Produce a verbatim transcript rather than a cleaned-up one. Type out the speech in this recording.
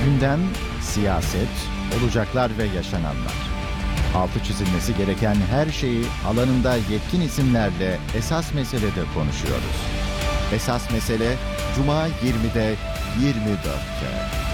Gündem, siyaset, olacaklar ve yaşananlar. Altı çizilmesi gereken her şeyi alanında yetkin isimlerle Esas Mesele'de konuşuyoruz. Esas Mesele, Cuma yirmide yirmi dörtte.